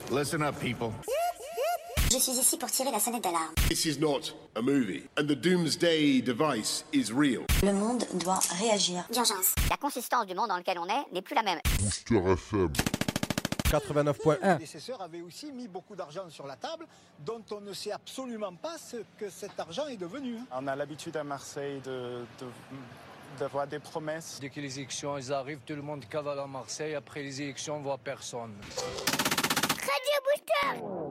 Listen up, people. Je suis ici pour tirer la sonnette d'alarme. This is not a movie, and the doomsday device is real. Le monde doit réagir. D'urgence. La consistance du monde dans lequel on est n'est plus la même. Booster FM. 89.1. Les prédécesseurs avaient aussi mis beaucoup d'argent sur la table, dont on ne sait absolument pas ce que cet argent est devenu. On a l'habitude à Marseille d'avoir des promesses. Dès que les élections elles arrivent, tout le monde cavale à Marseille. Après les élections, on voit personne. Radio Booster.